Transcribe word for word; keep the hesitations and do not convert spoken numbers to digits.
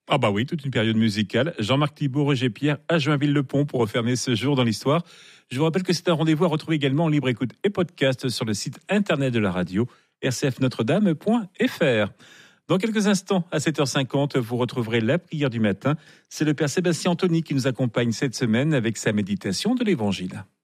Ah bah oui, toute une période musicale. Jean-Marc Thibault, Roger Pierre à Joinville-le-Pont pour refermer ce jour dans l'histoire. Je vous rappelle que c'est un rendez-vous à retrouver également en libre écoute et podcast sur le site internet de la radio r c f notre dame point f r. Dans quelques instants, à sept heures cinquante, vous retrouverez la prière du matin. C'est le Père Sébastien Anthony qui nous accompagne cette semaine avec sa méditation de l'Évangile.